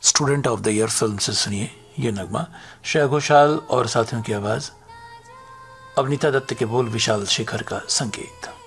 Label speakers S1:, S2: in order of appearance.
S1: Student of the year film से सुनिए ये नगमा। श्रेया घोषाल और साथियों की आवाज, अवनीता दत्त के बोल, विशाल शेखर का संगीत।